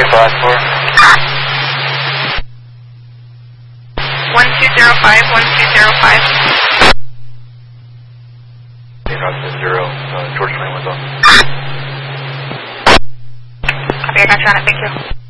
Okay, fast 4. 1205, 1205. Roger 0, George 21 was on. Copy, I got you on it, thank you.